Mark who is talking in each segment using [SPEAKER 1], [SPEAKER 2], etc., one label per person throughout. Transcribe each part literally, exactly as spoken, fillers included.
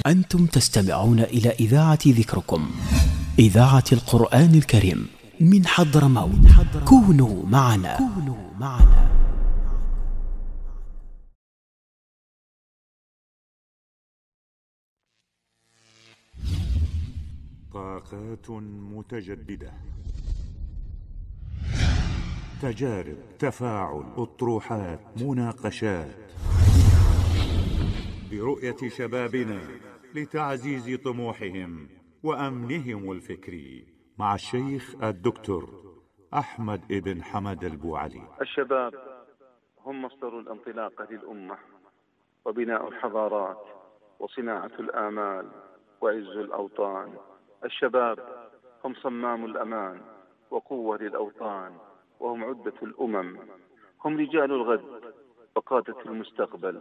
[SPEAKER 1] أنتم تستمعون إلى إذاعة ذكركم، إذاعة القرآن الكريم من حضرموت. كونوا معنا. كونوا معنا.
[SPEAKER 2] طاقات متجددة، تجارب، تفاعل، أطروحات، مناقشات، برؤية شبابنا لتعزيز طموحهم وأمنهم الفكري، مع الشيخ الدكتور أحمد ابن حمد البوعلي.
[SPEAKER 3] الشباب هم مصدر الانطلاقة للأمة وبناء الحضارات وصناعة الآمال وعز الأوطان. الشباب هم صمام الأمان وقوة للأوطان، وهم عدة الأمم، هم رجال الغد وقادة المستقبل.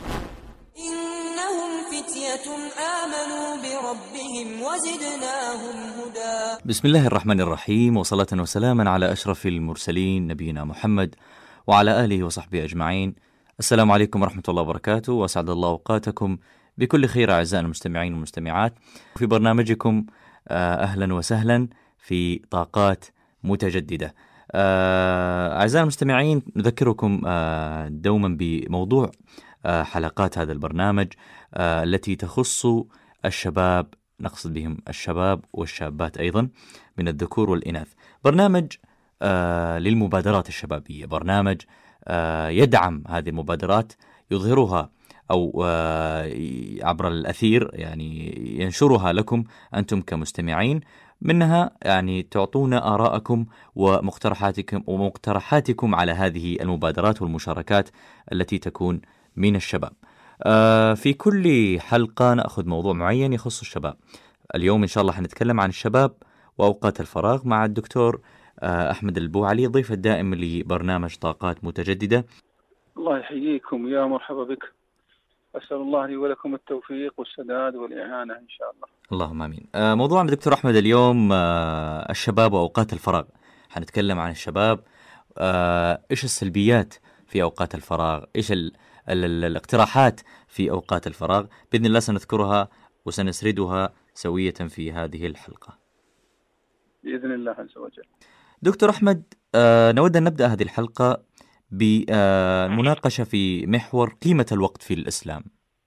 [SPEAKER 4] إنهم فتية آمنوا بربهم وزدناهم هدى.
[SPEAKER 5] بسم الله الرحمن الرحيم، وصلاة وسلاما على أشرف المرسلين نبينا محمد وعلى آله وصحبه أجمعين. السلام عليكم ورحمة الله وبركاته، وأسعد الله أوقاتكم بكل خير أعزائنا المستمعين والمستمعات في برنامجكم أهلا وسهلا في طاقات متجددة. أعزائنا المستمعين، نذكركم دوما بموضوع حلقات هذا البرنامج التي تخص الشباب، نقصد بهم الشباب والشابات أيضا من الذكور والإناث. برنامج للمبادرات الشبابية، برنامج يدعم هذه المبادرات، يظهرها أو عبر الأثير، يعني ينشرها لكم أنتم كمستمعين، منها يعني تعطون آراءكم ومقترحاتكم ومقترحاتكم على هذه المبادرات والمشاركات التي تكون من الشباب. في كل حلقة نأخذ موضوع معين يخص الشباب. اليوم إن شاء الله حنتكلم عن الشباب وأوقات الفراغ مع الدكتور أحمد البوعلي، ضيف الدائم لبرنامج طاقات متجددة.
[SPEAKER 3] الله يحييكم، يا مرحبا بك. أسأل الله لي ولكم التوفيق والسداد والإعانة إن شاء الله.
[SPEAKER 5] اللهم آمين. موضوعنا دكتور أحمد اليوم الشباب وأوقات الفراغ. حنتكلم عن الشباب، إيش السلبيات في أوقات الفراغ، إيش ال ال ال الاقتراحات في أوقات الفراغ. بإذن الله سنذكرها وسنسردها سوية في هذه الحلقة
[SPEAKER 3] بإذن الله عز وجل.
[SPEAKER 5] دكتور أحمد، نود أن نبدأ هذه الحلقة بالمناقشة في محور قيمة الوقت في الإسلام.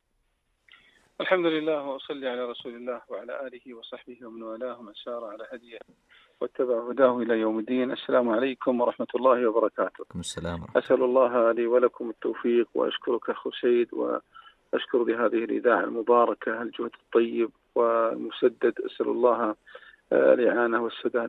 [SPEAKER 3] الحمد لله، وأصلي على رسول الله وعلى آله وصحبه ومن والاه من سار على هديه واتبع هداه إلى يوم الدين. السلام عليكم ورحمة الله وبركاته.
[SPEAKER 5] السلام.
[SPEAKER 3] أسأل الله لي ولكم التوفيق، وأشكرك أخو سيد، وأشكر بهذه الإذاعة المباركة الجهد الطيب والمسدد. أسأل الله الإعانة والسداد.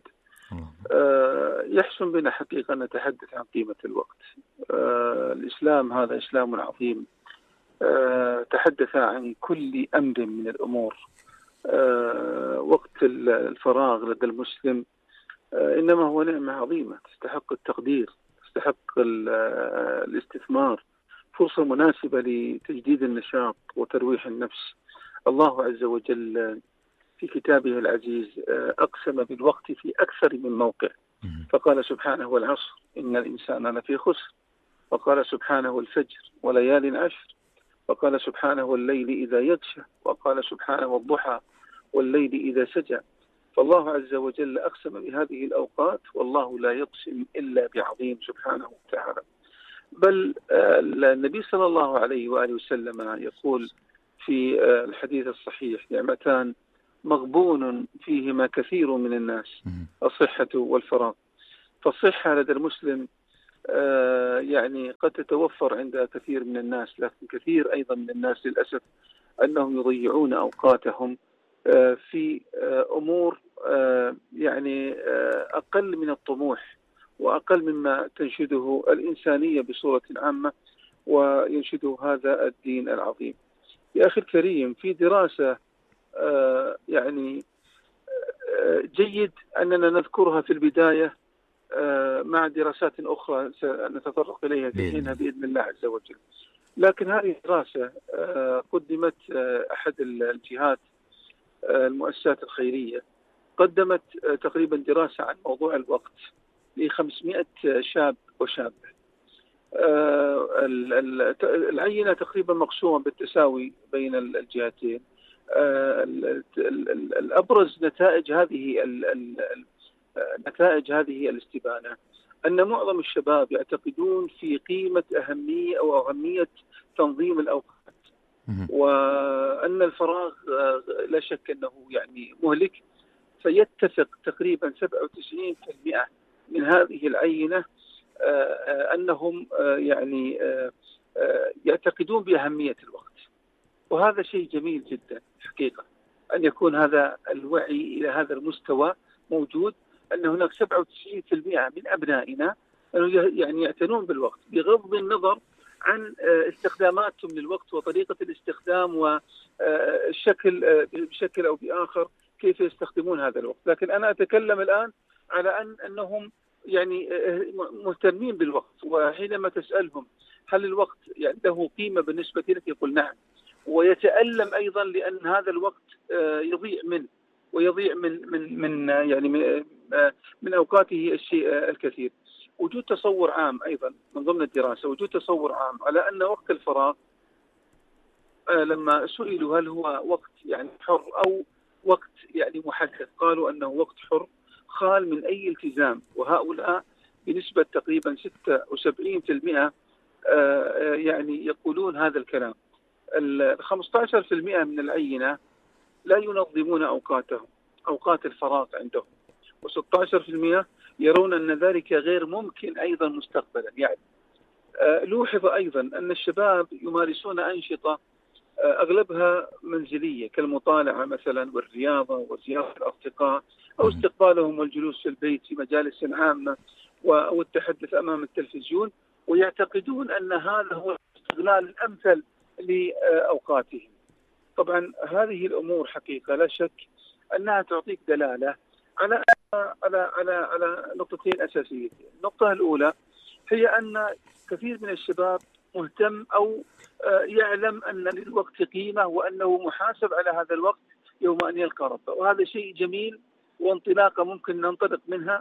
[SPEAKER 3] يحسن بنا حقيقة أن نتحدث عن قيمة الوقت. الإسلام هذا إسلام عظيم، تحدث عن كل أمر من الأمور. وقت الفراغ لدى المسلم إنما هو نعمة عظيمة تستحق التقدير، تستحق الاستثمار، فرصة مناسبة لتجديد النشاط وترويح النفس. الله عز وجل في كتابه العزيز أقسم بالوقت في أكثر من موقع، فقال سبحانه والعصر إن الإنسان لفي خسر، وقال سبحانه والفجر وليال عشر، وقال سبحانه والليل إذا يغشى، وقال سبحانه والضحى والليل إذا سجى. فالله عز وجل أقسم بهذه الأوقات، والله لا يقسم إلا بعظيم سبحانه وتعالى. بل النبي صلى الله عليه وآله وسلم يقول في الحديث الصحيح: نعمتان مغبون فيهما كثير من الناس، الصحة والفراغ. فالصحة لدى المسلم يعني قد تتوفر عند كثير من الناس، لكن كثير أيضا من الناس للأسف أنهم يضيعون أوقاتهم في أمور يعني أقل من الطموح وأقل مما تنشده الإنسانية بصورة عامة وينشده هذا الدين العظيم. يا أخي الكريم، في دراسة يعني جيد أننا نذكرها في البداية مع دراسات أخرى سنتطرق إليها في حينها بإذن الله عز وجل. لكن هذه الدراسة قدمت أحد الجهات المؤسسات الخيرية، قدمت تقريبا دراسة عن موضوع الوقت لخمسمائة شاب وشابة. العينة تقريبا مقسومة بالتساوي بين الجهتين، الأبرز نتائج هذه نتائج هذه الاستبانة أن معظم الشباب يعتقدون في قيمة أهمية أو أهمية تنظيم الأوقات، وأن الفراغ لا شك أنه يعني مهلك. فيتفق تقريبا سبعة وتسعين بالمئة من هذه العينة أنهم يعني يعتقدون بأهمية الوقت، وهذا شيء جميل جدا حقيقة أن يكون هذا الوعي إلى هذا المستوى موجود، أن هناك سبعة وتسعين بالمئة من أبنائنا يعني يعتنون بالوقت بغض النظر عن استخداماتهم للوقت وطريقة الاستخدام والشكل بشكل أو بآخر كيف يستخدمون هذا الوقت. لكن أنا أتكلم الآن على أن أنهم يعني مهتمين بالوقت، وحينما تسألهم هل الوقت يعني له قيمة بالنسبة لك يقول نعم، ويتألم أيضا لأن هذا الوقت يضيع منه ويضيع من من من يعني من, من أوقاته الشيء الكثير. وجود تصور عام أيضا من ضمن الدراسة، وجود تصور عام على أن وقت الفراغ لما سئلوا هل هو وقت يعني حر أو وقت يعني محدد، قالوا أنه وقت حر خال من أي التزام، وهؤلاء بنسبة تقريبا ستة وسبعين بالمئة يعني يقولون هذا الكلام. ال خمسة عشر بالمئة من العينة لا ينظمون أوقاتهم أوقات الفراغ عندهم، وستة عشر بالمئة يرون أن ذلك غير ممكن أيضا مستقبلا. يعني لوحظ أيضا أن الشباب يمارسون أنشطة أغلبها منزلية كالمطالعة مثلا والرياضة وزيارة الأصدقاء أو استقبالهم والجلوس في البيت في مجالس عامة أو التحدث أمام التلفزيون، ويعتقدون أن هذا هو الاستغلال الأمثل لأوقاتهم. طبعا هذه الأمور حقيقة لا شك أنها تعطيك دلالة على على على على نقطتين أساسيتين. النقطة الأولى هي أن كثير من الشباب مهتم أو يعلم أن للوقت قيمة وأنه محاسب على هذا الوقت يوم أن يلقى ربه، وهذا شيء جميل وانطلاقة ممكن ننطلق منها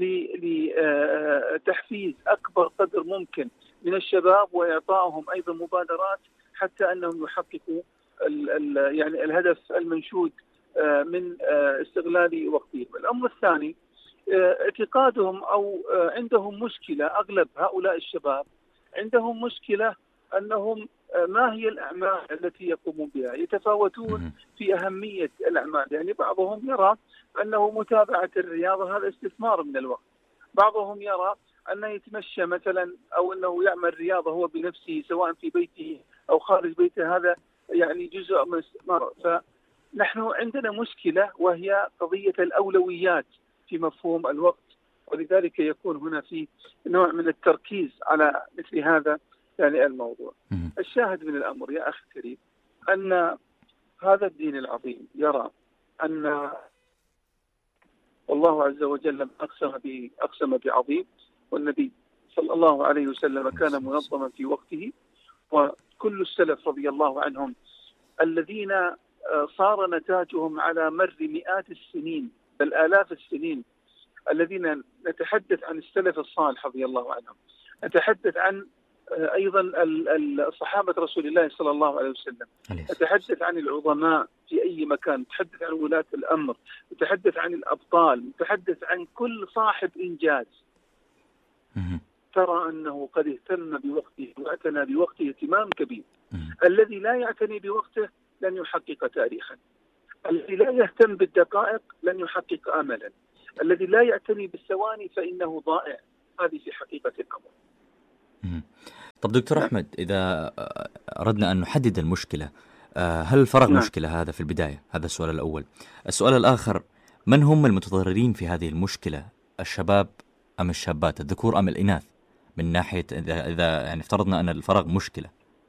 [SPEAKER 3] لتحفيز أكبر قدر ممكن من الشباب وإعطائهم أيضا مبادرات حتى أنهم يحققوا ال ال يعني الهدف المنشود من استغلال وقتهم. الأمر الثاني اعتقادهم أو عندهم مشكلة، أغلب هؤلاء الشباب عندهم مشكلة أنهم ما هي الأعمال التي يقومون بها، يتفاوتون في أهمية الأعمال. يعني بعضهم يرى أنه متابعة الرياضة هذا استثمار من الوقت، بعضهم يرى أنه يتمشى مثلا أو أنه يعمل رياضة هو بنفسه سواء في بيته أو خارج بيته هذا يعني جزء من الاستثمار. فنحن عندنا مشكلة وهي قضية الأولويات في مفهوم الوقت، ولذلك يكون هنا في نوع من التركيز على مثل هذا يعني الموضوع. الشاهد من الأمر يا أخي الكريم أن هذا الدين العظيم يرى أن والله عز وجل أقسم أقسم بعظيم، والنبي صلى الله عليه وسلم كان منظما في وقته، وكل السلف رضي الله عنهم الذين صار نتاجهم على مر مئات السنين بل آلاف السنين، الذين نتحدث عن السلف الصالح رضي الله عنهم، نتحدث عن أيضا صحابة رسول الله صلى الله عليه وسلم، نتحدث عن العظماء في أي مكان، نتحدث عن ولاة الأمر، نتحدث عن الأبطال، نتحدث عن كل صاحب إنجاز. ترى أنه قد اهتم بوقته واعتنى بوقته اهتمام كبير. الذي لا يعتني بوقته لن يحقق تاريخا، الذي لا يهتم بالدقائق لن يحقق أملا، الذي لا يعتني بالثواني فإنه ضائع. هذه في حقيقة الأمر.
[SPEAKER 5] طب دكتور أحمد، إذا أردنا أن نحدد المشكلة، هل الفراغ نعم. مشكلة هذا في البداية؟ هذا السؤال الأول. السؤال الآخر، من هم المتضررين في هذه المشكلة؟ الشباب أم الشابات، الذكور أم الإناث؟ من ناحية إذا, إذا يعني افترضنا أن الفراغ مشكلة.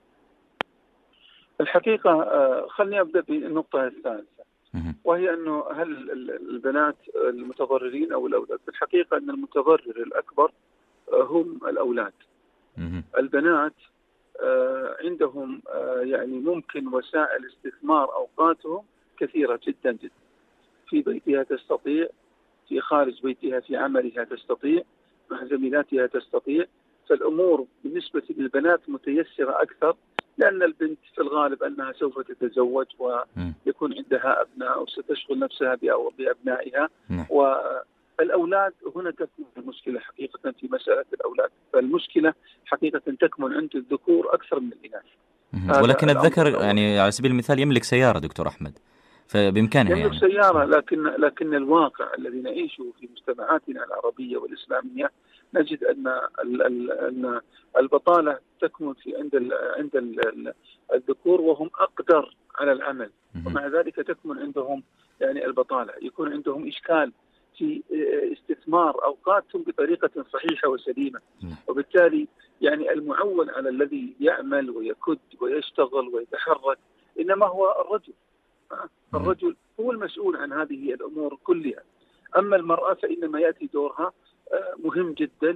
[SPEAKER 3] الحقيقة خلني أبدأ بالنقطة الثالثة، وهي أنه هل البنات المتضررين أو الأولاد؟ في الحقيقة أن المتضرر الأكبر هم الأولاد. البنات عندهم يعني ممكن وسائل استثمار أوقاتهم كثيرة جدا جدا، في بيتها تستطيع، في خارج بيتها في عملها تستطيع، مع زميلاتها تستطيع. فالأمور بالنسبة للبنات متيسرة أكثر لأن البنت في الغالب أنها سوف تتزوج ويكون عندها أبناء وستشغل نفسها بأبنائها، والأولاد هنا تكمن المشكلة حقيقة في مسألة الأولاد. فالمشكلة حقيقة تكمن عند الذكور أكثر من الإناث.
[SPEAKER 5] ولكن الذكر يعني على سبيل المثال يملك سيارة دكتور أحمد، فبإمكانه
[SPEAKER 3] يملك
[SPEAKER 5] يعني
[SPEAKER 3] سيارة، لكن لكن الواقع الذي نعيشه في مجتمعاتنا العربية والإسلامية نجد أن أن البطالة تكمن في عند ال عند ال الذكور وهم أقدر على العمل، ومع ذلك تكمن عندهم يعني البطالة، يكون عندهم إشكال في استثمار أوقاتهم بطريقة صحيحة وسليمة، وبالتالي يعني المعول على الذي يعمل ويكد ويشتغل ويتحرك إنما هو الرجل. الرجل هو المسؤول عن هذه الأمور كلها، أما المرأة فإنما يأتي دورها مهم جدا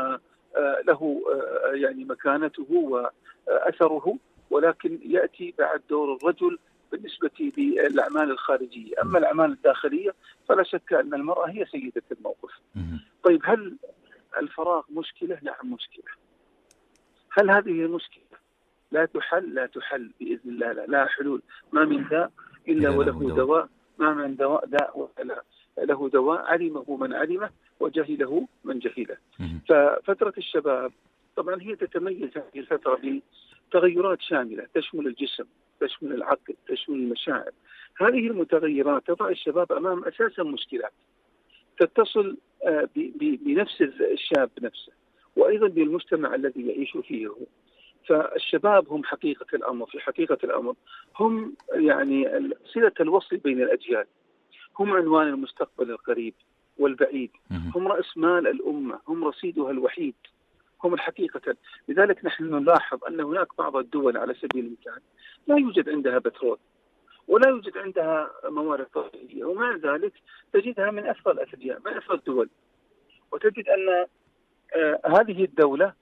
[SPEAKER 3] وله يعني مكانته وأثره، ولكن يأتي بعد دور الرجل بالنسبة للأعمال الخارجية. أما الأعمال الداخلية فلا شك أن المرأة هي سيدة الموقف. طيب هل الفراغ مشكلة؟ نعم مشكلة. هل هذه المشكلة لا تحل؟ لا تحل بإذن الله، لا, لا حلول. ما من داء إلا وله دواء، ما من دواء داء ولا له دواء، علمه من علمه وجهله من جهله. ففترة الشباب طبعا هي تتميز هذه الفترة بتغيرات شاملة تشمل الجسم، تشمل العقل، تشمل المشاعر. هذه المتغيرات تضع الشباب أمام أساسا مشكلات تتصل بنفس الشاب نفسه وأيضا بالمجتمع الذي يعيش فيه. فالشباب هم حقيقة الأمر، في حقيقة الأمر هم يعني صلة الوصل بين الأجيال، هم عنوان المستقبل القريب والبعيد، هم رأس مال الأمة، هم رصيدها الوحيد، هم الحقيقة. لذلك نحن نلاحظ أن هناك بعض الدول على سبيل المثال لا يوجد عندها بترول ولا يوجد عندها موارد طبيعية، ومع ذلك تجدها من أفضل الأثرياء، من أفضل الدول، وتجد أن آه هذه الدولة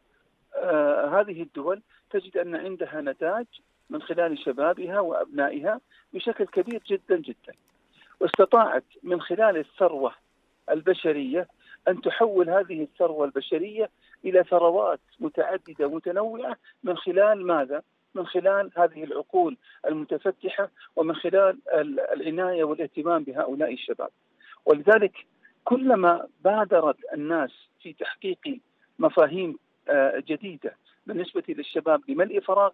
[SPEAKER 3] آه هذه الدول تجد أن عندها نتاج من خلال شبابها وأبنائها بشكل كبير جدا جدا، واستطاعت من خلال الثروة البشرية أن تحول هذه الثروة البشرية إلى ثروات متعددة متنوعة من خلال ماذا؟ من خلال هذه العقول المتفتحة ومن خلال العناية والاهتمام بهؤلاء الشباب. ولذلك كلما بادرت الناس في تحقيق مفاهيم جديدة بالنسبة للشباب لملء فراغ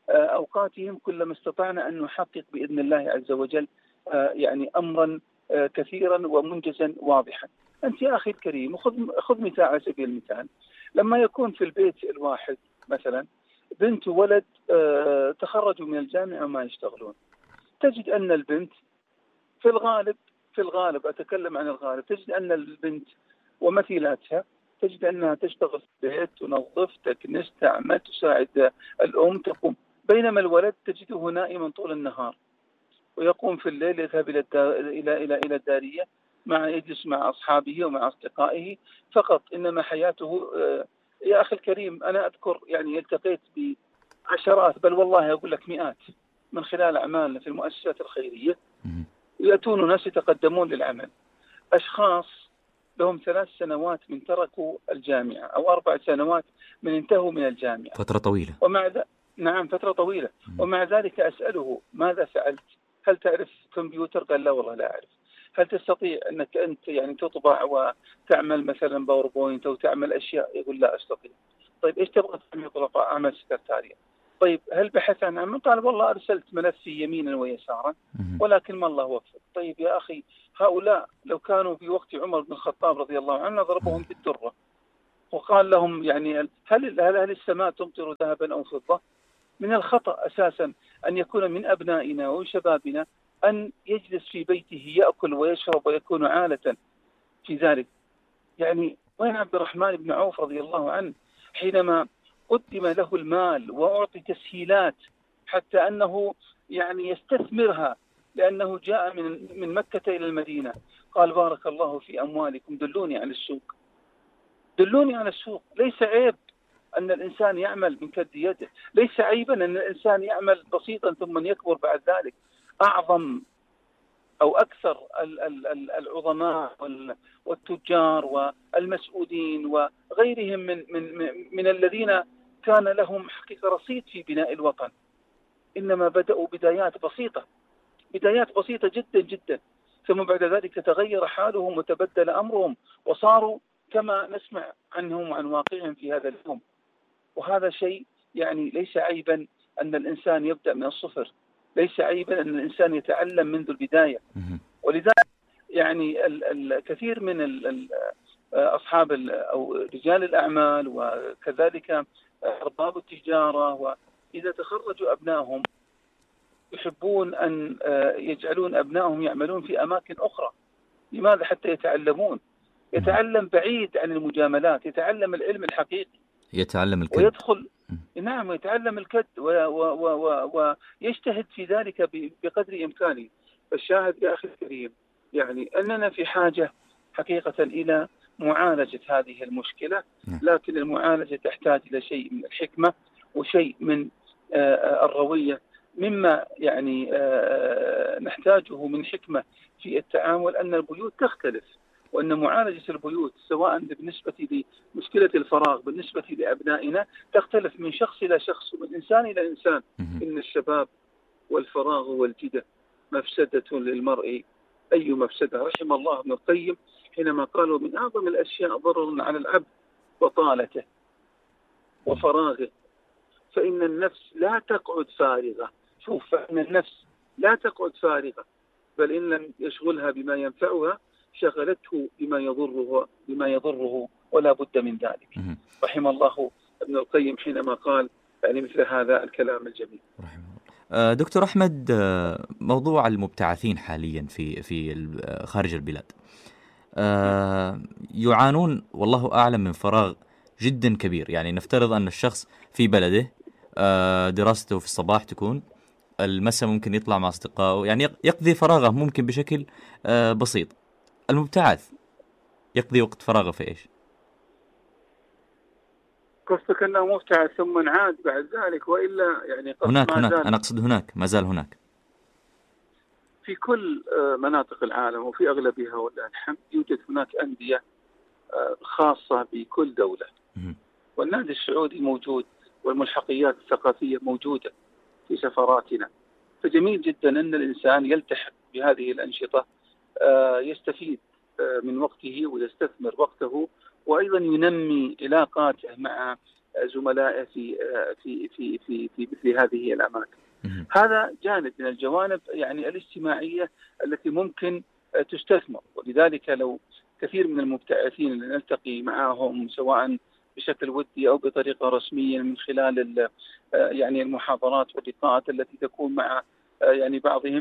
[SPEAKER 3] أوقاتهم كلما استطعنا أن نحقق بإذن الله عز وجل يعني أمرا كثيرا ومنجزا واضحا. أنت يا أخي الكريم خذ مثال على سبيل المثال، لما يكون في البيت الواحد مثلا بنت وولد تخرجوا من الجامعة وما يشتغلون، تجد أن البنت في الغالب في الغالب أتكلم عن الغالب تجد أن البنت ومثيلاتها تجد أنها تشتغل في البيت، تنظف، تكنس، تعمل، تساعد الأم، تقوم، بينما الولد تجده نائما طول النهار ويقوم في الليل يذهب إلى إلى إلى إلى الدارية مع يجلس مع أصحابه ومع أصدقائه فقط، إنما حياته يا أخي الكريم أنا أذكر يعني التقيت بعشرات بل والله أقول لك مئات من خلال أعمالنا في المؤسسات الخيرية يأتون ناس يتقدمون للعمل، أشخاص لهم ثلاث سنوات من تركوا الجامعة أو أربع سنوات من انتهوا من الجامعة،
[SPEAKER 5] فترة طويلة.
[SPEAKER 3] ومع ذلك نعم فترة طويلة م. ومع ذلك أسأله ماذا فعلت؟ هل تعرف كمبيوتر؟ قال لا والله لا أعرف. هل تستطيع أنك أنت يعني تطبع وتعمل مثلا باوربوينت أو تعمل أشياء؟ يقول لا أستطيع. طيب إيش تبغى تعمل؟ أعمل سكرتارية. طيب هل بحث عن عمل؟ قال والله أرسلت ملفي يمينا ويسارا ولكن ما الله وفق. طيب يا أخي هؤلاء لو كانوا في وقت عمر بن الخطاب رضي الله عنه ضربهم بالدرة وقال لهم يعني هل هل السماء تمطر ذهبا أو فضة؟ من الخطأ أساسا أن يكون من أبنائنا وشبابنا أن يجلس في بيته يأكل ويشرب ويكون عالة في ذلك. يعني وين عبد الرحمن بن عوف رضي الله عنه حينما قدم له المال وأعطي تسهيلات حتى أنه يعني يستثمرها لأنه جاء من من مكة إلى المدينة، قال بارك الله في أموالكم دلوني على السوق، دلوني على السوق. ليس عيب أن الإنسان يعمل من كد يده، ليس عيبا أن الإنسان يعمل بسيطا ثم يكبر بعد ذلك. أعظم أو أكثر العظماء والتجار والمسؤولين وغيرهم من من من الذين كان لهم حقيقة رصيد في بناء الوطن، إنما بدأوا بدايات بسيطة بدايات بسيطة جدا جدا، ثم بعد ذلك تتغير حالهم وتبدل أمرهم وصاروا كما نسمع عنهم وعن واقعهم في هذا اليوم. وهذا شيء يعني ليس عيبا أن الإنسان يبدأ من الصفر، ليس عيبا أن الإنسان يتعلم منذ البداية. ولذلك يعني الكثير من أصحاب أو رجال الأعمال وكذلك أرباب التجارة، وإذا تخرجوا أبنائهم يحبون أن يجعلون أبنائهم يعملون في أماكن أخرى. لماذا؟ حتى يتعلمون، يتعلم بعيد عن المجاملات، يتعلم العلم الحقيقي،
[SPEAKER 5] يتعلم الكد
[SPEAKER 3] ويدخل نعم ويتعلم الكد ويجتهد في ذلك بقدر إمكانه. فالشاهد يا أخي الكريم يعني أننا في حاجة حقيقة إلى معالجة هذه المشكلة، لكن المعالجة تحتاج إلى شيء من الحكمة وشيء من الروية، مما يعني نحتاجه من حكمة في التعامل، أن البيوت تختلف، وأن معالجة البيوت سواء بالنسبة لمشكلة الفراغ بالنسبة لأبنائنا تختلف من شخص إلى شخص ومن إنسان إلى إنسان. إن الشباب والفراغ والجدة مفسدة للمرء أي مفسدة. رحم الله ابن القيم حينما قالوا من أعظم الأشياء ضرر على العبد وطالته وفراغه، فإن النفس لا تقعد فارغة. شوف، فإن النفس لا تقعد فارغة، بل إن لم يشغلها بما ينفعها شغلته بما يضره بما يضره ولا بد من ذلك. رحم الله ابن القيم حينما قال يعني مثل هذا الكلام الجميل.
[SPEAKER 5] رحمه الله. دكتور أحمد، موضوع المبتعثين حاليا في في خارج البلاد يعانون والله أعلم من فراغ جدا كبير. يعني نفترض أن الشخص في بلده دراسته في الصباح تكون، المساء ممكن يطلع مع أصدقائه، يعني يقضي فراغه ممكن بشكل بسيط. المبتعث يقضي وقت فراغه في إيش؟
[SPEAKER 3] قصدك أنه مبتعث ثم عاد بعد ذلك، وإلا يعني
[SPEAKER 5] هناك هناك أنا أقصد هناك ما زال هناك
[SPEAKER 3] في كل مناطق العالم وفي أغلبها ولله الحمد يوجد هناك أندية خاصة بكل دولة، والنادي السعودي موجود والملحقيات الثقافية موجودة في سفراتنا. فجميل جدا أن الإنسان يلتحق بهذه الأنشطة، يستفيد من وقته ويستثمر وقته، وأيضا ينمي علاقاته مع زملائه في في في في في مثل هذه الأماكن. هذا جانب من الجوانب يعني الاجتماعية التي ممكن تستثمر. ولذلك لو كثير من المبتعثين اللي نلتقي معهم سواء بشكل ودي أو بطريقة رسمية من خلال يعني المحاضرات واللقاءات التي تكون مع يعني بعضهم،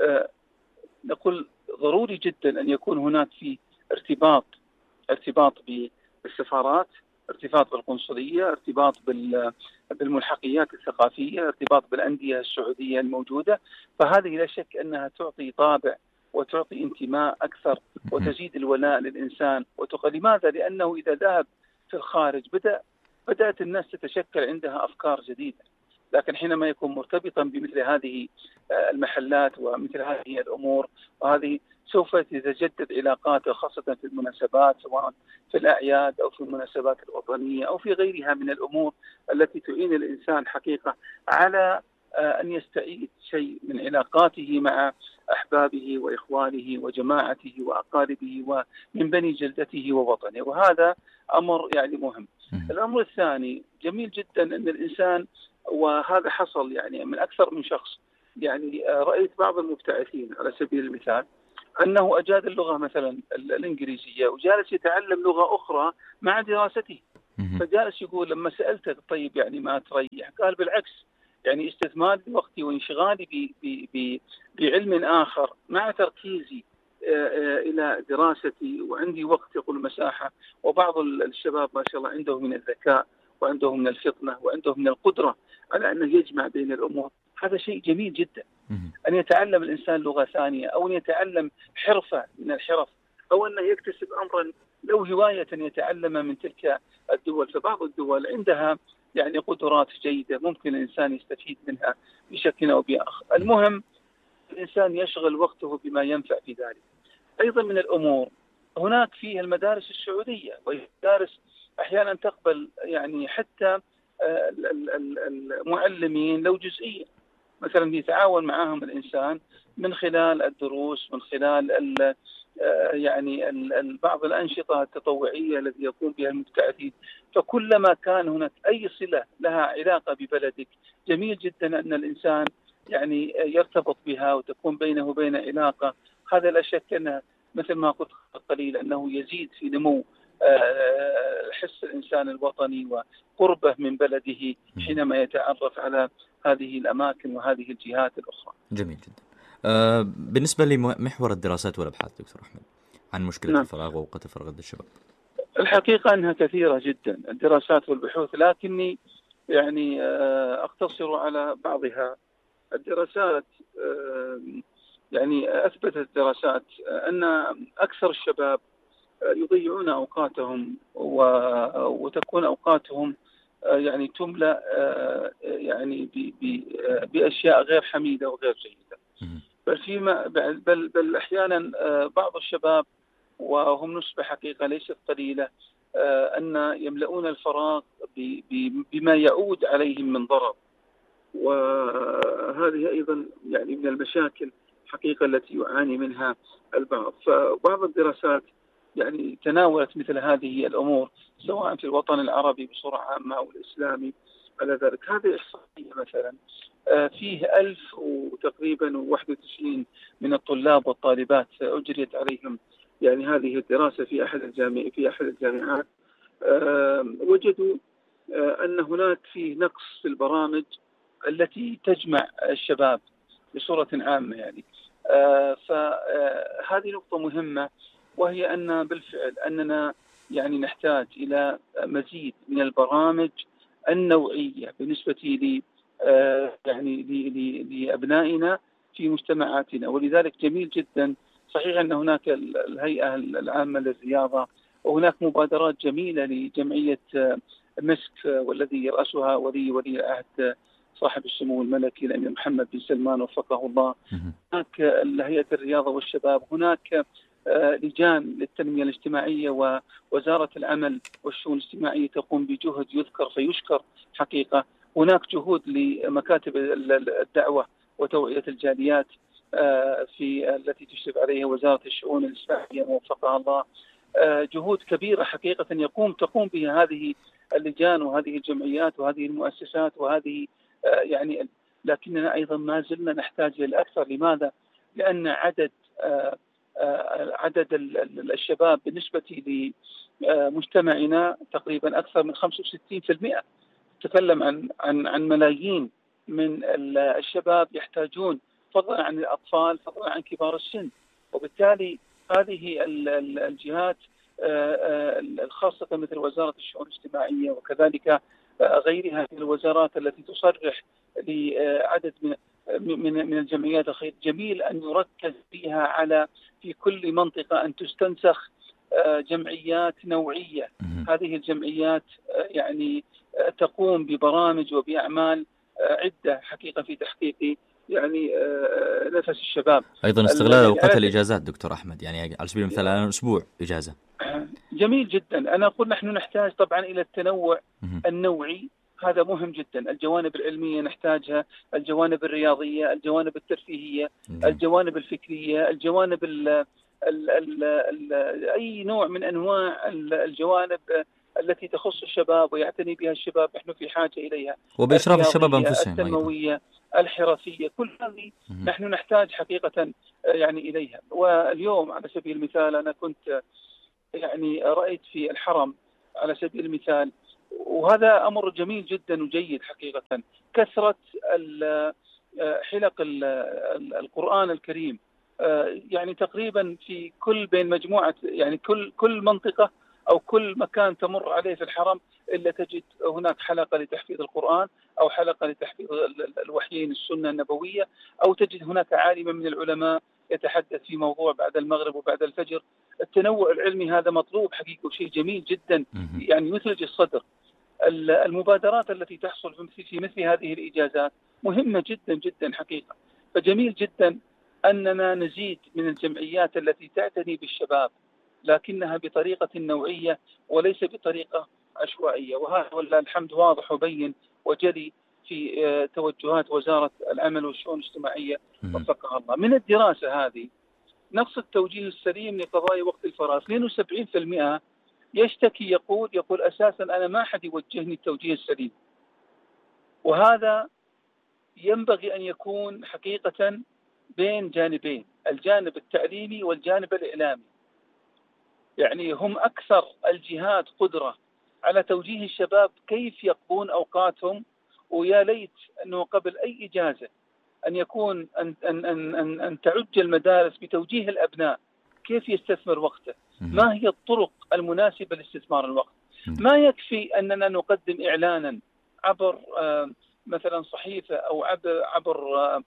[SPEAKER 3] نقول ضروري جدا أن يكون هناك في ارتباط ارتباط بالسفارات، ارتباط بالقنصلية، ارتباط بالملحقيات الثقافية، ارتباط بالأندية السعودية الموجودة. فهذه لا شك أنها تعطي طابع وتعطي انتماء أكثر وتزيد الولاء للإنسان. وتقول لماذا؟ لأنه إذا ذهب في الخارج بدأ بدأت الناس تتشكل عندها أفكار جديدة، لكن حينما يكون مرتبطا بمثل هذه المحلات ومثل هذه الأمور، وهذه سوف تتجدد علاقاته خاصة في المناسبات، سواء في الأعياد أو في المناسبات الوطنية أو في غيرها من الأمور التي تعين الإنسان حقيقة على أن يستعيد شيء من علاقاته مع أحبابه وإخوانه وجماعته وأقاربه ومن بني جلدته ووطنه. وهذا أمر يعني مهم. الأمر الثاني جميل جدا أن الإنسان، وهذا حصل يعني من أكثر من شخص، يعني رأيت بعض المبتعثين على سبيل المثال أنه أجاد اللغة مثلا الإنجليزية وجالس يتعلم لغة أخرى مع دراسته. فجالس يقول لما سألته طيب يعني ما تريح؟ قال بالعكس، يعني استثمار وقتي وانشغالي بعلم آخر مع تركيزي إلى دراستي وعندي وقت يقول مساحة. وبعض الشباب ما شاء الله عنده من الذكاء وعنده من الفطنة وعنده من القدرة على أنه يجمع بين الأمور. هذا شيء جميل جدا أن يتعلم الإنسان لغة ثانية، أو أن يتعلم حرفة من الحرف، أو أنه يكتسب أمرا لو هواية يتعلم من تلك الدول. فبعض الدول عندها يعني قدرات جيدة ممكن الإنسان يستفيد منها بشكل أو بآخر. المهم الإنسان يشغل وقته بما ينفع في ذلك. أيضا من الأمور هناك فيه المدارس السعودية، والمدارس أحيانا تقبل يعني حتى المعلمين لو جزئيا مثلا يتعاون معهم الإنسان من خلال الدروس، من خلال يعني بعض الأنشطة التطوعية التي يقوم بها المبتعثين. فكلما كان هناك أي صلة لها علاقة ببلدك جميل جدا أن الإنسان يعني يرتبط بها وتكون بينه وبين علاقة. هذا لا شك أنه مثل ما قلت قليل أنه يزيد في نمو حس الإنسان الوطني وقربه من بلده حينما يتعرف على هذه الأماكن وهذه الجهات الأخرى.
[SPEAKER 5] جميل جدا. أه بالنسبة لمحور الدراسات والأبحاث دكتور أحمد عن مشكلة نعم. الفراغ ووقت فراغ الشباب.
[SPEAKER 3] الحقيقة أنها كثيرة جدا الدراسات والبحوث، لكني يعني أقتصر على بعضها. الدراسات يعني أثبتت الدراسات أن أكثر الشباب يضيعون أوقاتهم وتكون أوقاتهم يعني تملأ يعني بأشياء غير حميدة وغير جيدة. بل فيما بل بل أحيانا بعض الشباب وهم نسبة حقيقة ليست قليلة أن يملؤون الفراغ بما يعود عليهم من ضرر، وهذه أيضا يعني من المشاكل حقيقة التي يعاني منها البعض. فبعض الدراسات يعني تناولت مثل هذه الأمور سواء في الوطن العربي بصورة عامة أو الإسلامي على ذلك. هذه إحصائية مثلا فيه ألف وتقريبا واحد وتسعين من الطلاب والطالبات أجريت عليهم يعني هذه الدراسة في أحد الجامعات في أحد الجامعات وجدوا أن هناك في نقص في البرامج التي تجمع الشباب بصورة عامة يعني. فهذه نقطة مهمة، وهي أن بالفعل أننا يعني نحتاج إلى مزيد من البرامج النوعية بالنسبة لي يعني لأبنائنا في مجتمعاتنا. ولذلك جميل جدا صحيح أن هناك الهيئة العامة للرياضة وهناك مبادرات جميلة لجمعية مسك والذي يرأسها ولي ولي العهد صاحب السمو الملكي الأمير محمد بن سلمان وفقه الله. هناك هيئة الرياضة والشباب، هناك لجان للتنمية الاجتماعية ووزارة العمل والشؤون الاجتماعية تقوم بجهد يذكر فيشكر حقيقة. هناك جهود لمكاتب الدعوة وتوعية الجاليات في التي تشرف عليها وزارة الشؤون الإسلامية وفقها الله. جهود كبيرة حقيقة يقوم تقوم بها هذه اللجان وهذه الجمعيات وهذه المؤسسات وهذه يعني، لكننا أيضا ما زلنا نحتاج للأكثر. لماذا؟ لأن عدد عدد الشباب بالنسبة لمجتمعنا تقريبا أكثر من خمسة وستين بالمئة. تتكلم عن عن عن ملايين من الشباب يحتاجون فضلا عن الأطفال فضلا عن كبار السن. وبالتالي هذه الجهات الخاصة مثل وزارة الشؤون الاجتماعية وكذلك غيرها من الوزارات التي تصرح لعدد من من من الجمعيات الخير، جميل أن يركز فيها على في كل منطقة أن تستنسخ جمعيات نوعية. هذه الجمعيات يعني تقوم ببرامج وبأعمال عدة حقيقة في تحقيق يعني نفس الشباب.
[SPEAKER 5] أيضا استغلال أوقات الإجازات دكتور أحمد، يعني على سبيل المثال الآن أسبوع إجازة.
[SPEAKER 3] جميل جدا. أنا أقول نحن نحتاج طبعا إلى التنوع النوعي، هذا مهم جدا. الجوانب العلمية نحتاجها، الجوانب الرياضية، الجوانب الترفيهية، الجوانب الفكرية، الجوانب ال ال ال ال أي نوع من أنواع الجوانب التي تخص الشباب ويعتني بها الشباب نحن في حاجة إليها.
[SPEAKER 5] وبإشراف الشباب أنفسهم،
[SPEAKER 3] التنموية، الحرفية، كل هذه نحن نحتاج حقيقة يعني إليها. واليوم على سبيل المثال أنا كنت يعني رأيت في الحرم على سبيل المثال، وهذا أمر جميل جدا وجيد حقيقة، كثرة حلق القرآن الكريم. يعني تقريبا في كل بين مجموعة يعني كل كل منطقة أو كل مكان تمر عليه في الحرم إلا تجد هناك حلقة لتحفيظ القرآن أو حلقة لتحفيظ الوحيين السنة النبوية، أو تجد هناك عالما من العلماء يتحدث في موضوع بعد المغرب وبعد الفجر. التنوع العلمي هذا مطلوب حقيقة وشيء جميل جدا يعني يثلج الصدر. المبادرات التي تحصل في مثل هذه الإجازات مهمة جدا جدا حقيقة. فجميل جدا أننا نزيد من الجمعيات التي تعتني بالشباب، لكنها بطريقة نوعية وليس بطريقة عشوائية، وهذا والله الحمد واضح وبين وجلي في توجهات وزارة العمل والشؤون الاجتماعية وفقها الله. من الدراسة هذه نقص التوجيه السليم لقضايا وقت الفراغ. اثنين وسبعين بالمئة يشتكي يقول يقول أساسا أنا ما حد يوجهني التوجيه السليم، وهذا ينبغي أن يكون حقيقة بين جانبين، الجانب التعليمي والجانب الإعلامي. يعني هم أكثر الجهات قدرة على توجيه الشباب كيف يقضون أوقاتهم، ويا ليت أنه قبل أي إجازة أن يكون أن أن أن أن, أن تعج المدارس بتوجيه الأبناء كيف يستثمر وقته، ما هي الطرق المناسبة لاستثمار الوقت. ما يكفي أننا نقدم إعلانا عبر مثلا صحيفة أو عبر عبر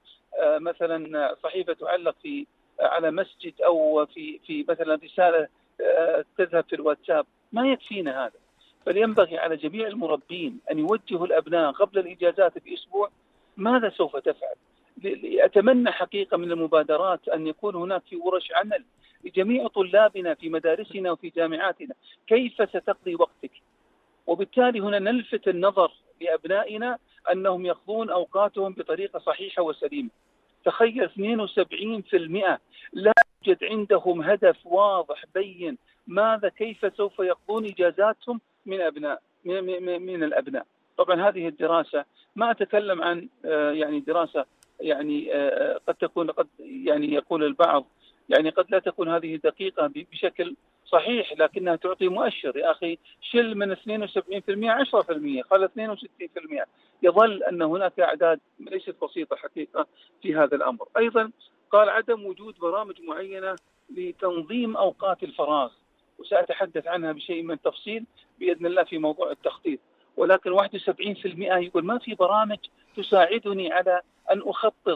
[SPEAKER 3] مثلا صحيفة تعلق في على مسجد أو في في مثلا رسالة تذهب في الواتساب، ما يكفينا هذا. فلينبغي على جميع المربين أن يوجهوا الأبناء قبل الإجازات بأسبوع ماذا سوف تفعل. أتمنى حقيقة من المبادرات أن يكون هناك في ورش عمل لجميع طلابنا في مدارسنا وفي جامعاتنا كيف ستقضي وقتك، وبالتالي هنا نلفت النظر لأبنائنا أنهم يقضون أوقاتهم بطريقة صحيحة وسليمة. تخيل اثنين وسبعين بالمئة لا يوجد عندهم هدف واضح بين ماذا كيف سوف يقضون إجازاتهم من أبناء من, من الأبناء. طبعا هذه الدراسة ما أتكلم عن يعني دراسة يعني قد تكون قد يعني يقول البعض يعني قد لا تكون هذه دقيقة بشكل صحيح، لكنها تعطي مؤشر. يا أخي شل من اثنين وسبعين بالمئة عشرة بالمئة قال اثنين وستين بالمئة، يظل أن هناك أعداد ليست بسيطة حقيقة في هذا الأمر. أيضا قال عدم وجود برامج معينة لتنظيم أوقات الفراغ، وسأتحدث عنها بشيء من التفصيل بإذن الله في موضوع التخطيط. ولكن واحد وسبعين بالمئة يقول ما في برامج تساعدني على أن أخطط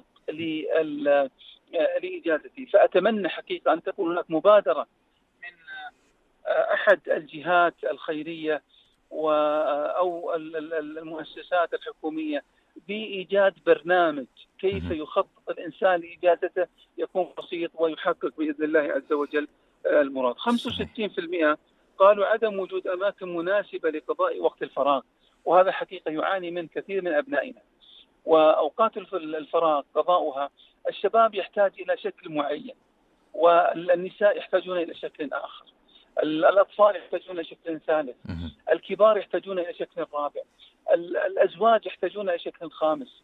[SPEAKER 3] لإجازتي. فأتمنى حقيقة أن تكون هناك مبادرة من أحد الجهات الخيرية أو المؤسسات الحكومية بإيجاد برنامج كيف يخطط الإنسان لإجازته يكون بسيط ويحقق بإذن الله عز وجل المراد. خمسة وستين بالمئة قالوا عدم وجود أماكن مناسبة لقضاء وقت الفراغ، وهذا حقيقة يعاني من كثير من أبنائنا. وأوقات الفراغ قضاؤها الشباب يحتاج إلى شكل معين، والنساء يحتاجون إلى شكل آخر، الأطفال يحتاجون إلى شكل ثالث، الكبار يحتاجون إلى شكل رابع، الأزواج يحتاجون إلى شكل خامس،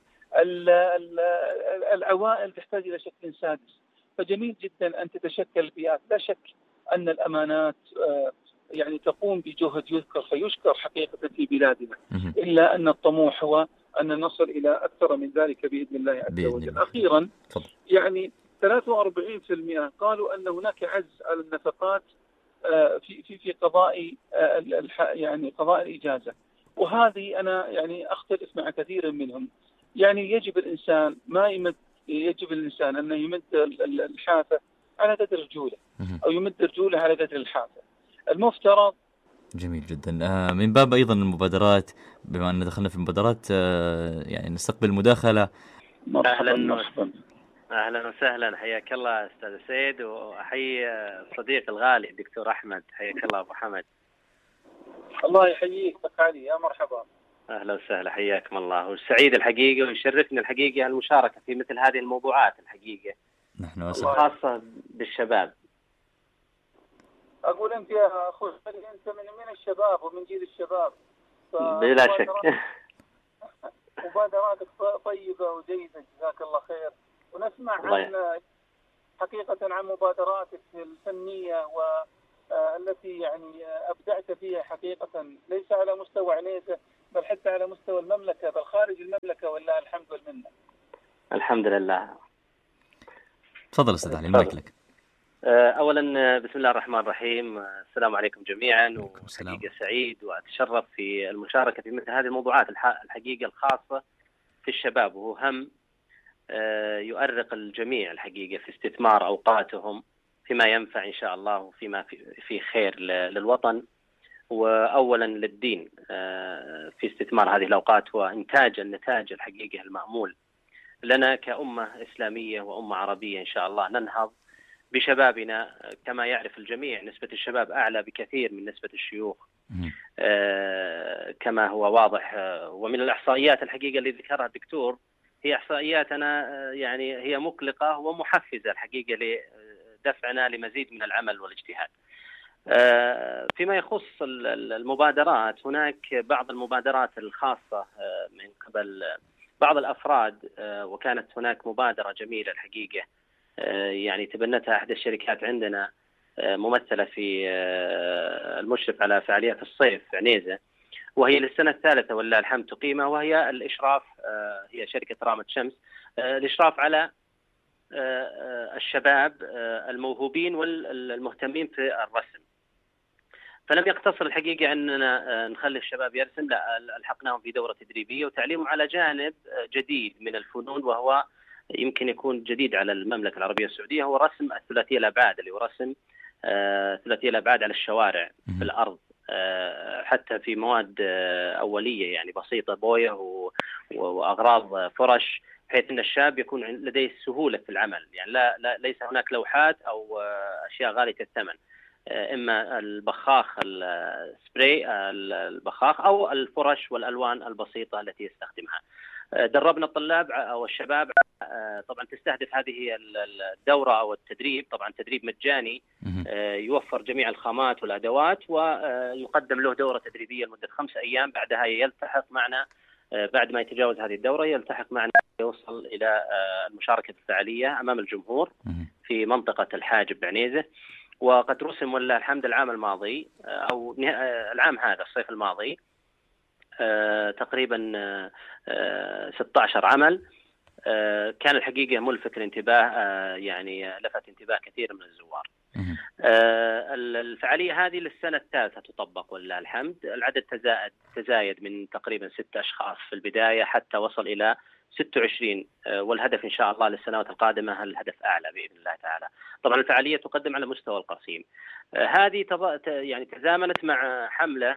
[SPEAKER 3] العوائل تحتاج إلى شكل سادس. فجميل جدا أن تتشكل البيئات. لا شك أن الأمانات يعني تقوم بجهد يذكر فيشكر حقيقة في بلادنا، إلا أن الطموح هو أن نصل إلى أكثر من ذلك بإذن الله عز وجل. أخيرا يعني ثلاثة وأربعين بالمئة قالوا أن هناك عجز على النفقات في في في قضاء يعني قضاء الإجازة، وهذه أنا يعني أختلف مع كثير منهم. يعني يجب الإنسان ما يمد يجب الإنسان أن يمد الحافة على قدر رجوله، أو يمد رجوله على قدر الحافة المفترض.
[SPEAKER 5] جميل جدا. من باب أيضا المبادرات، بما أن دخلنا في المبادرات يعني نستقبل مداخلة.
[SPEAKER 6] أهلا أهلا وسهلا، حياك الله أستاذ سيد، وأحيي الصديق الغالي الدكتور أحمد. حياك الله أبو حمد.
[SPEAKER 3] الله يحييك علي، يا مرحبا.
[SPEAKER 6] أهلا وسهلا، حياكم الله. والسعيد الحقيقة ويشرفني الحقيقة المشاركة في مثل هذه الموضوعات الحقيقة،
[SPEAKER 5] نحن
[SPEAKER 6] أسف. خاصة بالشباب.
[SPEAKER 3] أقول أنت يا أخوي أنت من من الشباب ومن جيل الشباب،
[SPEAKER 6] بلا شك.
[SPEAKER 3] مبادراتك طيبة وجيدة، جزاك الله خير. ونسمع عن حقيقة عن مبادراتك الفنية والتي يعني أبدعت فيها حقيقة، ليس على مستوى عنيزة بل حتى على مستوى المملكة بل خارج المملكة، والله الحمد والمنة.
[SPEAKER 6] الحمد لله.
[SPEAKER 5] تفضل أستاذ علي، مايك لك.
[SPEAKER 6] أولا بسم الله الرحمن الرحيم، السلام عليكم جميعا. وحقيقة سعيد وأتشرف في المشاركة في مثل هذه الموضوعات الحقيقة الخاصة في الشباب، وهو هم يؤرق الجميع الحقيقة في استثمار أوقاتهم فيما ينفع إن شاء الله، وفيما في خير للوطن، وأولا للدين في استثمار هذه الأوقات وإنتاج النتاج الحقيقة المأمول لنا كأمة إسلامية وأمة عربية إن شاء الله. ننهض بشبابنا. كما يعرف الجميع نسبة الشباب أعلى بكثير من نسبة الشيوخ كما هو واضح. ومن الإحصائيات الحقيقة اللي ذكرها الدكتور هي إحصائيات أنا يعني هي مقلقة ومحفزة الحقيقة لدفعنا لمزيد من العمل والاجتهاد. فيما يخص المبادرات، هناك بعض المبادرات الخاصة من قبل بعض الأفراد، وكانت هناك مبادرة جميلة الحقيقة يعني تبنتها أحد الشركات عندنا ممثلة في المشرف على فعاليات الصيف في عنيزة، وهي للسنة الثالثة ولله الحمد تقيمها، وهي الإشراف، هي شركة رامة شمس، الإشراف على الشباب الموهوبين والمهتمين في الرسم. فلم يقتصر الحقيقة أننا نخلي الشباب يرسم، لا، ألحقناهم في دورة تدريبية وتعليمهم على جانب جديد من الفنون، وهو يمكن يكون جديد على المملكة العربية السعودية، هو رسم الثلاثية الأبعاد، اللي هو رسم ثلاثية الأبعاد على الشوارع في الأرض، حتى في مواد أولية يعني بسيطة، بوية وأغراض فرش، بحيث أن الشاب يكون لديه السهولة في العمل. يعني لا, لا ليس هناك لوحات أو أشياء غالية الثمن، إما البخاخ السبراي البخاخ أو الفرش والألوان البسيطة التي يستخدمها. دربنا الطلاب أو الشباب، طبعا تستهدف هذه الدورة أو التدريب، طبعا تدريب مجاني يوفر جميع الخامات والأدوات، ويقدم له دورة تدريبية لمدة خمس أيام. بعدها يلتحق معنا، بعد ما يتجاوز هذه الدورة يلتحق معنا، يوصل إلى المشاركة الفعالية أمام الجمهور في منطقة الحاجب بعنيزة. وقد رسم ولله الحمد العام الماضي أو العام هذا الصيف الماضي تقريبا ستة عشر عمل. كان الحقيقة ملفت الانتباه، يعني لفت انتباه كثير من الزوار. الفعالية هذه للسنة الثالثة تطبق ولله الحمد. العدد تزايد تزايد من تقريبا ستة أشخاص في البداية حتى وصل إلى ستة وعشرين، والهدف إن شاء الله للسنوات القادمة الهدف أعلى بإذن الله تعالى. طبعا الفعالية تقدم على مستوى القصيم. هذه يعني تزامنت مع حملة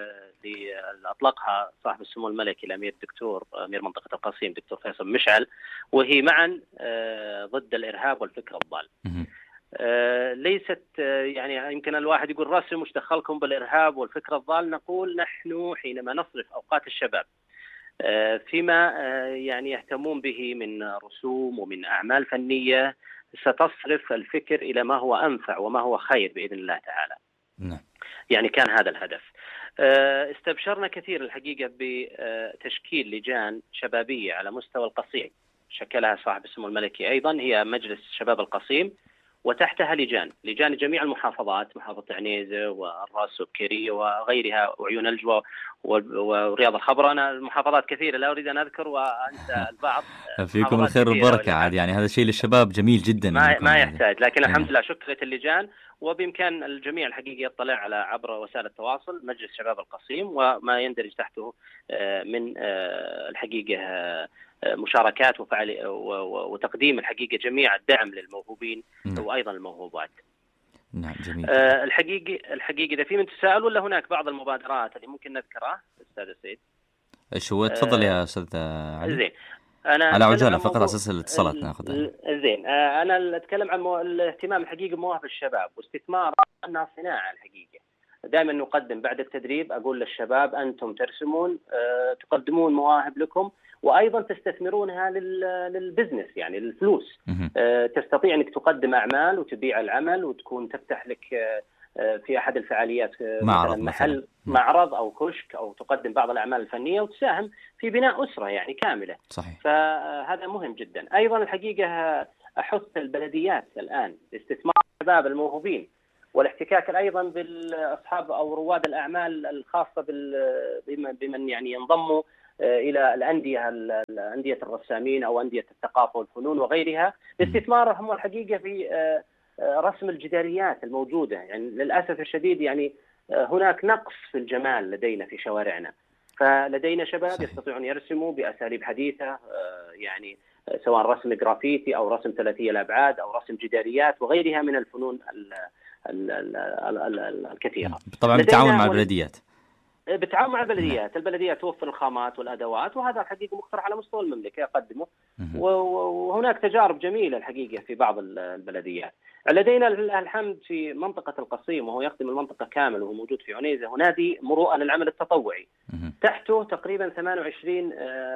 [SPEAKER 6] أطلقها صاحب السمو الملكي الأمير الدكتور أمير منطقة القصيم دكتور فيصل مشعل، وهي معا ضد الإرهاب والفكر الضال. ليست يعني يمكن الواحد يقول رسم وش دخلكم بالإرهاب والفكر الضال. نقول نحن حينما نصرف أوقات الشباب فيما يعني يهتمون به من رسوم ومن أعمال فنية، ستصرف الفكر إلى ما هو أنفع وما هو خير بإذن الله تعالى.
[SPEAKER 5] نعم.
[SPEAKER 6] يعني كان هذا الهدف. استبشرنا كثير الحقيقة بتشكيل لجان شبابية على مستوى القصيم، شكلها صاحب السمو الملكي أيضا، هي مجلس شباب القصيم، وتحتها لجان لجان جميع المحافظات، محافظة عنيزة والراس وبكيرية وغيرها وعيون الجوى ورياض الخبر. أنا المحافظات كثيرة لا أريد أن أذكر وأنسى البعض.
[SPEAKER 5] فيكم الخير والبركة عاد، يعني هذا شيء للشباب جميل جدا.
[SPEAKER 6] ما, ما يحتاج، لكن الحمد لله شكلت اللجان، وبإمكان الجميع الحقيقة يطلع على عبر وسائل التواصل مجلس شباب القصيم وما يندرج تحته من الحقيقة مشاركات وفعل وتقديم الحقيقة جميع الدعم للموهوبين وأيضا الموهوبات.
[SPEAKER 5] نعم جميل.
[SPEAKER 6] آه الحقيقة الحقيقة إذا في من تساءل ولا هناك بعض المبادرات اللي ممكن نذكرها أستاذ سيد.
[SPEAKER 5] شو تفضل يا أستاذ علي.
[SPEAKER 6] زين. أنا
[SPEAKER 5] على عجالة فقط أساس الاتصالات ناخذها.
[SPEAKER 6] زين. آه أنا أتكلم عن مو... الاهتمام الحقيقي بمواهب الشباب واستثمار أنها صناعة. الحقيقة دائما نقدم بعد التدريب، أقول للشباب أنتم ترسمون، آه تقدمون مواهب لكم، وأيضا تستثمرونها للبزنس يعني للفلوس. أه تستطيع أنك تقدم أعمال وتبيع العمل وتكون تفتح لك أه في أحد الفعاليات
[SPEAKER 5] معرض
[SPEAKER 6] محل مثلاً. معرض أو كشك، أو تقدم بعض الأعمال الفنية وتساهم في بناء أسرة يعني كاملة.
[SPEAKER 5] صحيح.
[SPEAKER 6] فهذا مهم جدا. أيضا الحقيقة أحث البلديات الآن لاستثمار الشباب الموهوبين والاحتكاك أيضا بالأصحاب أو رواد الأعمال الخاصة بمن يعني ينضموا إلى الأندية الأندية الرسامين أو أندية الثقافة والفنون وغيرها، لاستثمارهم الحقيقة في رسم الجداريات الموجودة. يعني للأسف الشديد يعني هناك نقص في الجمال لدينا في شوارعنا، فلدينا شباب يستطيعون يرسموا بأساليب حديثة، يعني سواء رسم جرافيتي أو رسم ثلاثية الأبعاد أو رسم جداريات وغيرها من الفنون الكثيرة.
[SPEAKER 5] طبعا بالتعاون مع البلديات.
[SPEAKER 6] بالتعاون مع البلديات. البلديات توفر الخامات والأدوات، وهذا الحقيقة مقترح على مستوى المملكة يقدمه، وهناك تجارب جميلة الحقيقة في بعض البلديات. لدينا الحمد في منطقة القصيم، وهو يخدم المنطقة كامل، وهو موجود في عنيزة، نادي مروءة للعمل التطوعي، تحته تقريبا ثمانية وعشرين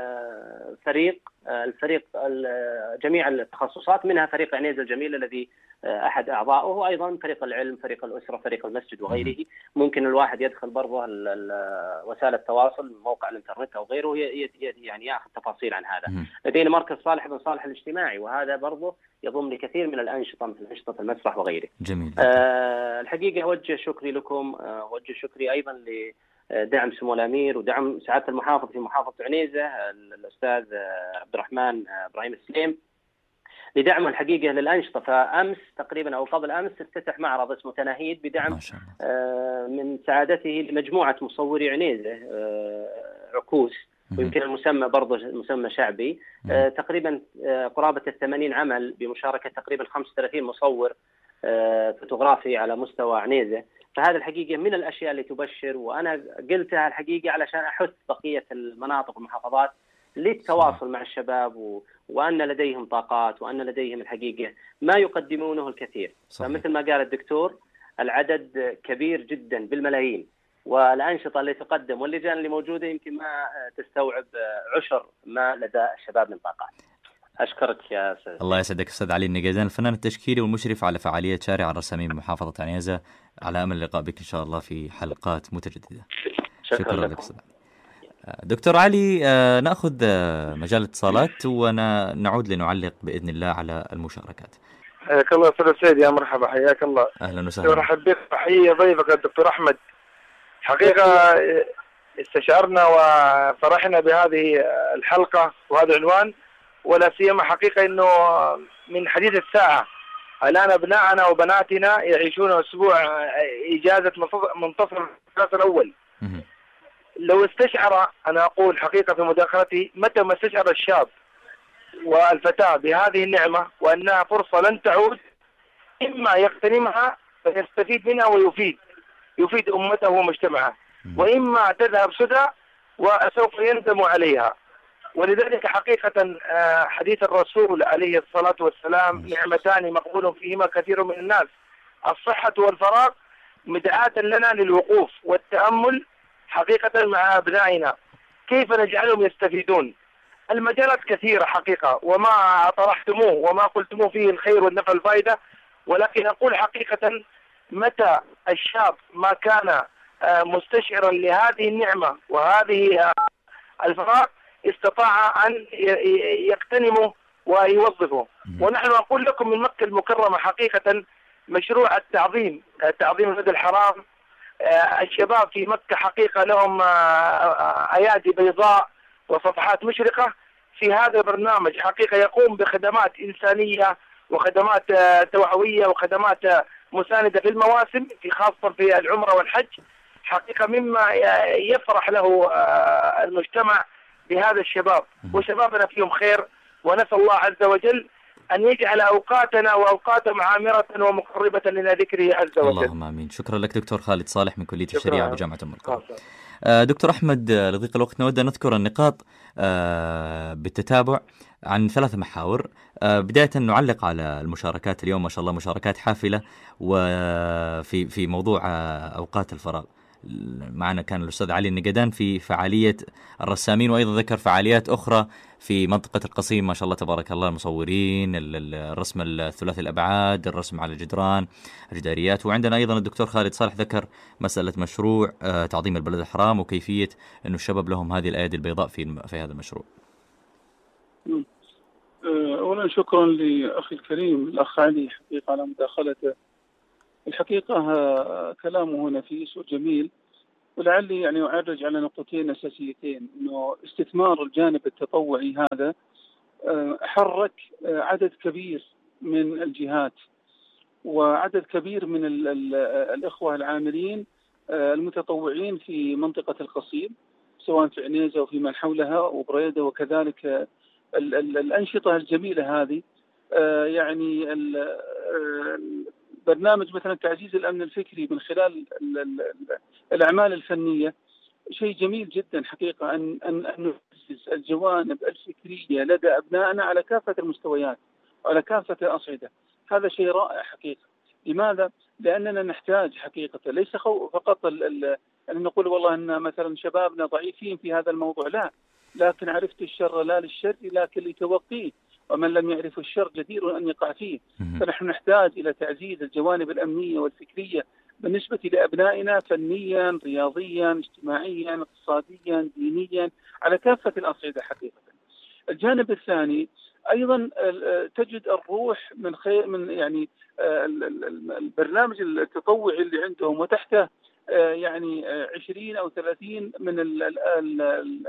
[SPEAKER 6] فريق، الفريق جميع التخصصات، منها فريق عنيزة الجميل الذي أحد أعضائه، وأيضا فريق العلم، فريق الأسرة، فريق المسجد وغيره. ممكن الواحد يدخل برضه وسائل التواصل، موقع الإنترنت أو غيره، يعني يأخذ تفاصيل عن هذا. لدينا مركز صالح بن صالح الاجتماعي، وهذا برضه يضم لكثير من الأنشطة مثل أنشطة المسرح وغيره.
[SPEAKER 5] جميل.
[SPEAKER 6] آه الحقيقة أوجه شكري لكم، أوجه شكري أيضا لدعم سمو الأمير ودعم سعادة المحافظ في محافظة عنيزة الأستاذ عبد الرحمن إبراهيم السليم لدعمه الحقيقة للأنشطة. فأمس تقريبا أو قبل أمس افتتح معرض اسمه تناهيد بدعم آه من سعادته لمجموعة مصوري عنيزة آه عكوس، ويمكن المسمى برضه مسمى شعبي، آه تقريبا آه قرابة الثمانين عمل بمشاركة تقريبا خمسة وثلاثين مصور آه فوتوغرافي على مستوى عنيزة. فهذا الحقيقة من الأشياء اللي تبشر، وأنا قلتها الحقيقة علشان أحث بقية المناطق والمحافظات للتواصل مع الشباب، و... وأن لديهم طاقات، وأن لديهم الحقيقة ما يقدمونه الكثير. صحيح. فمثل ما قال الدكتور العدد كبير جدا بالملايين، والأنشطة اللي تقدم واللجان اللي موجودة يمكن ما تستوعب عشر ما لدى الشباب من طاقات. أشكرك يا أستاذ.
[SPEAKER 5] الله يسعدك أستاذ علي النقيدان، الفنان التشكيلي والمشرف على فعالية شارع الرسامين بمحافظة عنيزة. على أمل اللقاء بك إن شاء الله في حلقات متجددة.
[SPEAKER 6] شكرا,
[SPEAKER 5] شكرا لك أستاذ. دكتور علي، نأخذ مجال الاتصالات ونعود لنعلق بإذن الله على المشاركات.
[SPEAKER 7] حياك الله أستاذ سيد، يا مرحبا، حياك الله.
[SPEAKER 5] أهلا وسهلا.
[SPEAKER 7] أرحب بك، تحية ضيفك الدكتور أحمد. حقيقة استشعرنا وفرحنا بهذه الحلقة وهذا العنوان، ولا سيما حقيقة إنه من حديث الساعة الآن أبنائنا وبناتنا يعيشون أسبوع إجازة منتصف الكلاس الأول. لو استشعر، أنا أقول حقيقة في مداخلتي، متى ما استشعر الشاب والفتاة بهذه النعمة وأنها فرصة لن تعود، إما يغتنمها فيستفيد منها ويفيد يفيد أمته ومجتمعه، وإما تذهب سدى وسوف يندم عليها. ولذلك حقيقة حديث الرسول عليه الصلاة والسلام نعمتان مقبول فيهما كثير من الناس، الصحة والفراغ، مدعاة لنا للوقوف والتأمل حقيقة مع أبنائنا كيف نجعلهم يستفيدون. المجالات كثيرة حقيقة، وما طرحتموه وما قلتموه فيه الخير والنفع والفائدة، ولكن أقول حقيقة متى الشاب ما كان مستشعرا لهذه النعمة وهذه الفراغ استطاع أن يغتنمه ويوظفه. ونحن أقول لكم من مكة المكرمة حقيقة مشروع التعظيم تعظيم المسجد الحرام، الشباب في مكة حقيقة لهم أيادي بيضاء وصفحات مشرقة. في هذا البرنامج حقيقة يقوم بخدمات إنسانية وخدمات توعوية وخدمات مساندة في المواسم، في خاصة في العمرة والحج، حقيقة مما يفرح له المجتمع بهذا الشباب، وشبابنا فيهم خير. ونسأل الله عز وجل أن يجعل أوقاتنا وأوقاتهم عامرة ومقربة لنا ذكره عز وجل.
[SPEAKER 5] اللهم آمين. شكرا لك دكتور خالد صالح من كلية الشريعة بجامعة أم القرى. دكتور أحمد، لضيق الوقت نود أن نذكر النقاط بالتتابع عن ثلاث محاور. بداية نعلق على المشاركات اليوم، ما شاء الله مشاركات حافلة، وفي في موضوع أوقات الفراغ. معنا كان الأستاذ علي النقيدان في فعالية الرسامين، وأيضا ذكر فعاليات أخرى في منطقة القصيم، ما شاء الله تبارك الله، المصورين، الرسم الثلاثي الأبعاد، الرسم على الجدران، الجداريات. وعندنا أيضا الدكتور خالد صالح ذكر مسألة مشروع تعظيم البلد الحرام، وكيفية أن الشباب لهم هذه الأيادي البيضاء في في هذا المشروع.
[SPEAKER 3] أولا شكرا لأخي الكريم الأخ علي حقيقة على مداخلته. الحقيقة كلامه نفيس وجميل، ولعلي يعني أعرج على نقطتين أساسيتين، إنه استثمار الجانب التطوعي هذا حرك عدد كبير من الجهات وعدد كبير من ال ال الإخوة العاملين المتطوعين في منطقة القصيم، سواء في عنيزة وفي من حولها وبريدة، وكذلك ال ال الأنشطة الجميلة هذه. يعني برنامج مثلا تعزيز الأمن الفكري من خلال الأعمال الفنية شيء جميل جدا حقيقة أن أن أن نؤسس الجوانب الفكرية لدى أبنائنا على كافة المستويات وعلى كافة الأصعدة. هذا شيء رائع حقيقة. لماذا؟ لأننا نحتاج حقيقة ليس فقط أن نقول والله أن مثلا شبابنا ضعيفين في هذا الموضوع، لا، لكن عرفت الشر لا للشر لكن لتوقيه، ومن لم يعرف الشر جدير أن يقع فيه. فنحن نحتاج إلى تعزيز الجوانب الأمنية والفكرية بالنسبة لأبنائنا، فنيا، رياضيا، اجتماعيا، اقتصاديا، دينيا، على كافة الأصعدة حقيقة. الجانب الثاني أيضا تجد الروح من خير من يعني البرنامج التطوعي اللي عندهم، وتحته يعني عشرين أو ثلاثين من ال ال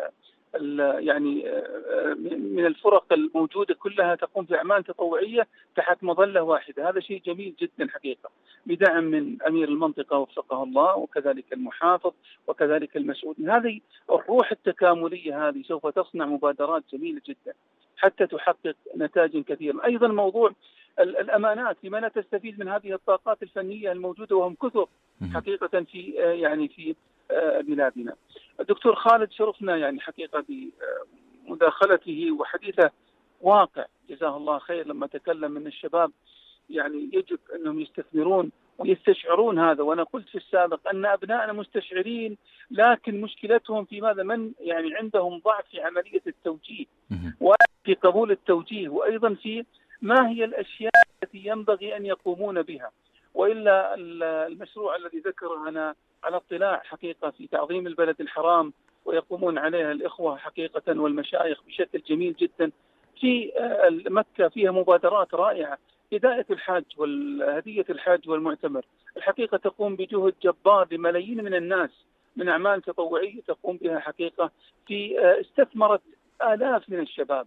[SPEAKER 3] ال يعني من الفرق الموجودة كلها تقوم بأعمال تطوعية تحت مظلة واحدة. هذا شيء جميل جدا حقيقة، بدعم من أمير المنطقة وفقه الله، وكذلك المحافظ، وكذلك المسؤولين. هذه الروح التكاملية هذه سوف تصنع مبادرات جميلة جدا حتى تحقق نتائج كثيرة. أيضا موضوع الأمانات، لما لا تستفيد من هذه الطاقات الفنية الموجودة وهم كثر حقيقة في يعني في بلادنا. الدكتور خالد شرفنا يعني حقيقة بمداخلته وحديثه واقع، جزاه الله خير، لما تكلم من الشباب يعني يجب أنهم يستثمرون ويستشعرون هذا. وأنا قلت في السابق أن أبنائنا مستشعرين، لكن مشكلتهم في ماذا؟ من يعني عندهم ضعف في عملية التوجيه وفي قبول التوجيه، وأيضا في ما هي الأشياء التي ينبغي أن يقومون بها. وإلا المشروع الذي ذكره أنا على اطلاع حقيقة في تعظيم البلد الحرام، ويقومون عليها الإخوة حقيقة والمشايخ بشكل جميل جدا. في مكة فيها مبادرات رائعة، هداية الحاج والهدية الحاج والمعتمر، الحقيقة تقوم بجهد جبار لملايين من الناس من أعمال تطوعية تقوم بها حقيقة، في استثمرت آلاف من الشباب.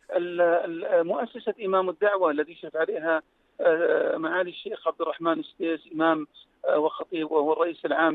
[SPEAKER 3] مؤسسة إمام الدعوة الذي شرف عليها معالي الشيخ عبد الرحمن السديس، إمام وخطيب وهو الرئيس العام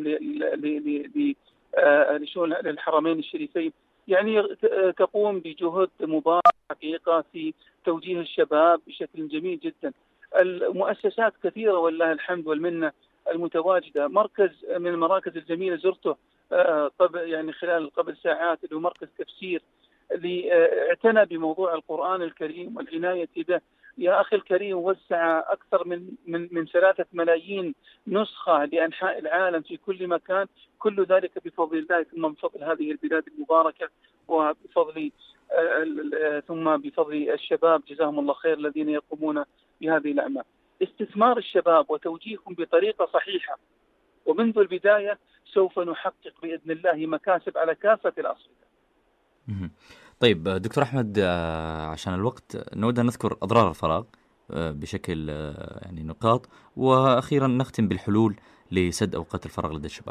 [SPEAKER 3] لشؤون الحرمين الشريفين، يعني تقوم بجهد مبارك حقيقة في توجيه الشباب بشكل جميل جدا. المؤسسات كثيرة والله الحمد والمنة المتواجدة. مركز من المراكز الجميلة زرته قبل يعني خلال قبل ساعات، اللي هو مركز تفسير اللي اعتنى بموضوع القرآن الكريم والعناية به. يا أخي الكريم، وزع أكثر من من من ثلاثة ملايين نسخة لأنحاء العالم في كل مكان، كل ذلك بفضل الله، ثم بفضل هذه البلاد المباركة، وبفضل ثم بفضل الشباب جزاهم الله خير الذين يقومون بهذه الأعمال. استثمار الشباب وتوجيههم بطريقة صحيحة ومنذ البداية سوف نحقق بإذن الله مكاسب على كافة الأصعدة.
[SPEAKER 5] طيب دكتور أحمد، عشان الوقت نود أن نذكر أضرار الفراغ بشكل يعني نقاط، وأخيرا نختم بالحلول لسد أوقات الفراغ لدى الشباب.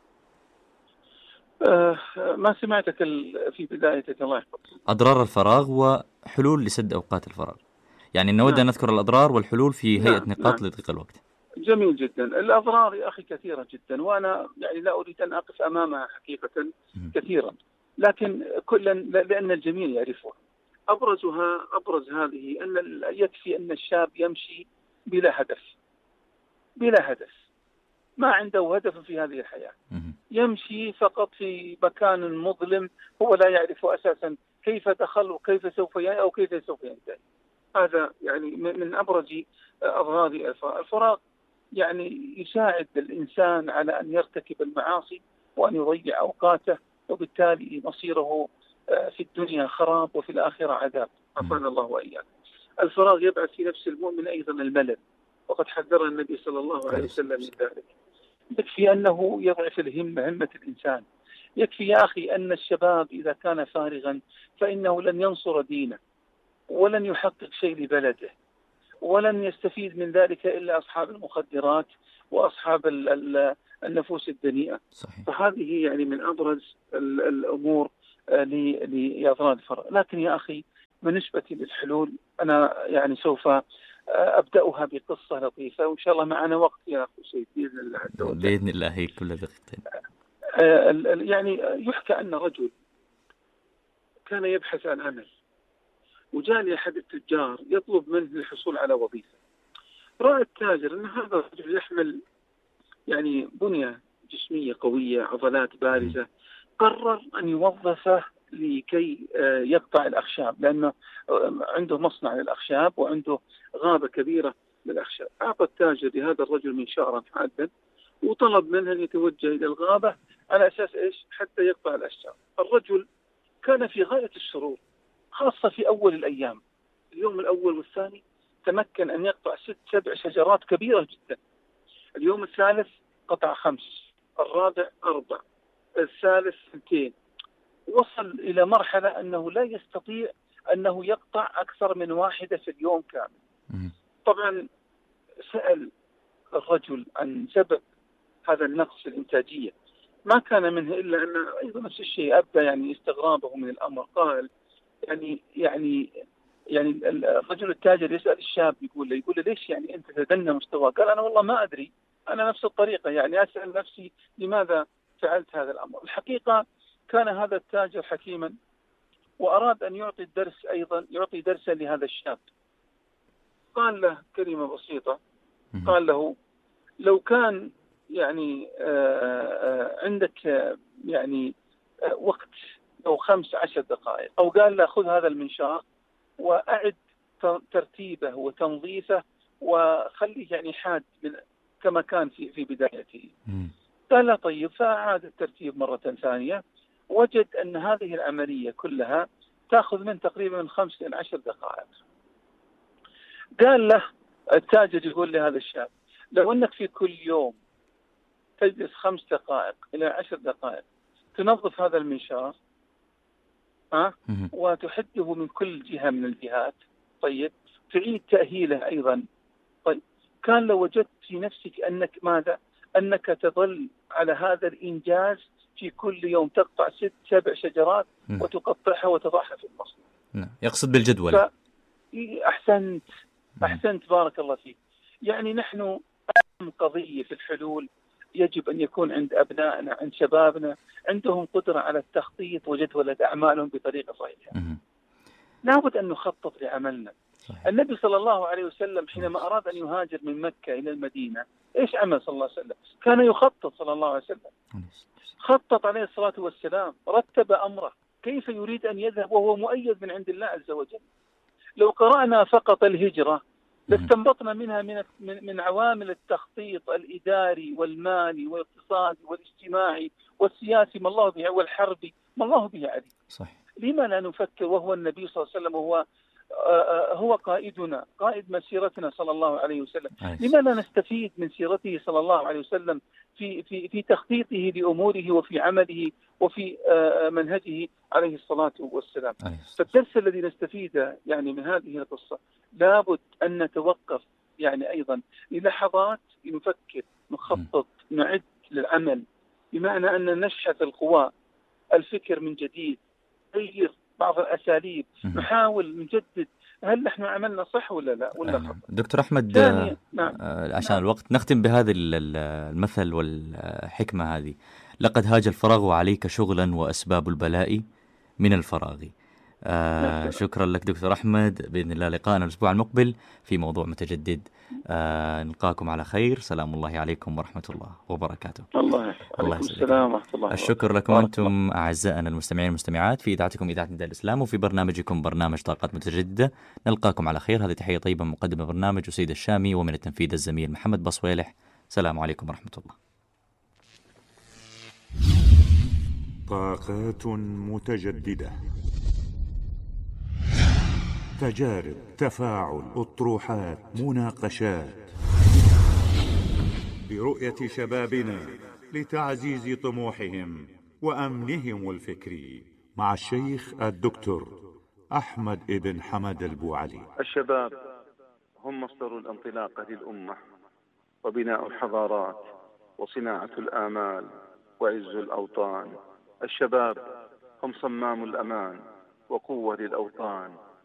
[SPEAKER 3] أه ما سمعتك في بدايتك، الله يحفظك.
[SPEAKER 5] أضرار الفراغ وحلول لسد أوقات الفراغ، يعني نود أن نعم. نذكر الأضرار والحلول في هيئة نعم. نقاط نعم. لضيق الوقت.
[SPEAKER 3] جميل جدا. الأضرار يا أخي كثيرة جدا، وأنا يعني لا أريد أن أقف أمامها حقيقة م. كثيرا، لكن كلا لأن الجميع يعرفها. أبرزها أبرز هذه أن يكفي أن الشاب يمشي بلا هدف، بلا هدف، ما عنده هدف في هذه الحياة، يمشي فقط في مكان مظلم، هو لا يعرف أساسا كيف دخل وكيف سوف ينتهي أو كيف سوف ينتهي. هذا يعني من أبرز أضرار الفراغ. الفراغ يعني يساعد الإنسان على أن يرتكب المعاصي وأن يضيع أوقاته، وبالتالي مصيره في الدنيا خراب وفي الآخرة عذاب، عافانا الله وإياكم. الفراغ يبعث في نفس المؤمن أيضا الملل، وقد حذر النبي صلى الله عليه وسلم من ذلك. يكفي أنه يضعف الهمة، همة الإنسان. يكفي يا أخي أن الشباب إذا كان فارغا فإنه لن ينصر دينه، ولن يحقق شيء لبلده، ولن يستفيد من ذلك إلا أصحاب المخدرات وأصحاب النفوس الدنيئة. صحيح. فهذه يعني من أبرز الأمور لأضرار الفراغ. لكن يا أخي بالنسبة للحلول أنا يعني سوف أبدأها بقصة لطيفة، وإن شاء الله معنا وقت يا أخي سيد بإذن الله عز وجل.
[SPEAKER 5] بإذن الله هي كل دقيقتين.
[SPEAKER 3] يعني يحكى أن رجل كان يبحث عن عمل، وجاء لأحد التجار يطلب منه الحصول على وظيفة. رأى التاجر أن هذا الرجل يحمل يعني بنية جسمية قوية، عضلات بارزة، قرر أن يوظفه لكي يقطع الأخشاب، لأنه عنده مصنع للأخشاب وعنده غابة كبيرة للأخشاب. أعطى التاجر لهذا الرجل منشارا حادا وطلب منه أن يتوجه إلى الغابة على أساس إيش؟ حتى يقطع الأشجار. الرجل كان في غاية الشرور، خاصة في أول الأيام. اليوم الأول والثاني تمكن أن يقطع ست سبع شجرات كبيرة جدا. اليوم الثالث قطع خمس، الرابع أربع، الثالث اثنتين. وصل إلى مرحلة أنه لا يستطيع أنه يقطع أكثر من واحدة في اليوم كامل. طبعا سأل الرجل عن سبب هذا النقص في الإنتاجية، ما كان منه إلا أن أيضا نفس الشيء أبدأ يعني استغرابه من الأمر. قال يعني يعني يعني الرجل التاجر يسأل الشاب، يقول له يقول له ليش يعني أنت تدنى مستوى؟ قال أنا والله ما أدري، أنا نفس الطريقة يعني أسأل نفسي لماذا فعلت هذا الأمر. الحقيقة كان هذا التاجر حكيما وأراد أن يعطي الدرس أيضا، يعطي درسا لهذا الشاب. قال له كلمة بسيطة، قال له لو كان يعني عندك يعني وقت لو خمس عشر دقائق، أو قال له خذ هذا المنشار وأعد ترتيبه وتنظيفه وخليه يعني حاد كما كان في في بدايته. قال له طيب. فأعاد الترتيب مرة ثانية، وجد أن هذه العملية كلها تأخذ من تقريبا من خمس إلى عشر دقائق. قال له التاجر يقول لهذا الشاب لو أنك في كل يوم تجلس خمس دقائق إلى عشر دقائق تنظف هذا المنشار ها وتحده من كل جهة من الجهات، طيب تعيد تأهيله أيضا، طيب كان لو وجدت في نفسك أنك ماذا؟ أنك تظل على هذا الإنجاز في كل يوم تقطع ست سبع شجرات م. وتقطعها وتضعها في المصنع.
[SPEAKER 5] يقصد بالجدول.
[SPEAKER 3] ف... أحسنت أحسنت بارك الله فيك. يعني نحن أهم قضية في الحلول يجب أن يكون عند أبنائنا، عند شبابنا، عندهم قدرة على التخطيط وجدولة أعمالهم بطريقة صحيحة. لابد أن نخطط لعملنا. صحيح. النبي صلى الله عليه وسلم حينما أراد أن يهاجر من مكة إلى المدينة إيش عمل صلى الله عليه وسلم؟ كان يخطط صلى الله عليه وسلم، خطط عليه الصلاة والسلام، رتب أمره كيف يريد أن يذهب وهو مؤيد من عند الله عز وجل. لو قرأنا فقط الهجرة لاستنبطنا منها من من عوامل التخطيط الإداري والمالي والاقتصادي والاجتماعي والسياسي ما الله به، والحربي ما الله به عليم.
[SPEAKER 5] صحيح.
[SPEAKER 3] لما لا نفكر وهو النبي صلى الله عليه وسلم وهو هو قائدنا، قائد مسيرتنا صلى الله عليه وسلم. لما لا نستفيد من سيرته صلى الله عليه وسلم في في في تخطيطه لأموره وفي عمله وفي منهجه عليه الصلاة والسلام. فالدرس الذي نستفيده يعني من هذه القصة لابد أن نتوقف يعني أيضا للحظات، نفكر، نخطط، نعد للعمل، بمعنى أن نشحذ القوى، الفكر من جديد، نغير بعض الأساليب، نحاول نجدد هل نحن عملنا صح ولا لا ولا خطأ.
[SPEAKER 5] دكتور أحمد، آه نعم. آه عشان نعم. الوقت نختم بهذا المثل والحكمة هذه: لقد هاج الفراغ وعليك شغلا وأسباب البلاء من الفراغ. آه شكرا لك دكتور أحمد، بإذن الله لقاءنا الأسبوع المقبل في موضوع متجدد. آه نلقاكم على خير، سلام الله عليكم ورحمة الله وبركاته.
[SPEAKER 3] الله الله السلام ورحمة الله.
[SPEAKER 5] الشكر لكم أنتم أعزائنا المستمعين والمستمعات في إذاعتكم إذاعة نداء الإسلام وفي برنامجكم برنامج طاقات متجددة. نلقاكم على خير. هذه تحية طيبة من مقدم برنامج وسيد الشامي، ومن التنفيذ الزميل محمد بصويلح. سلام عليكم ورحمة الله.
[SPEAKER 2] طاقات متجددة، تجارب، تفاعل، أطروحات، مناقشات، برؤية شبابنا لتعزيز طموحهم وأمنهم الفكري، مع الشيخ الدكتور أحمد ابن حمد البوعلي.
[SPEAKER 8] الشباب هم مصدر الانطلاقة للأمة وبناء الحضارات وصناعة الآمال وعز الأوطان. الشباب هم صمام الأمان وقوة للأوطان.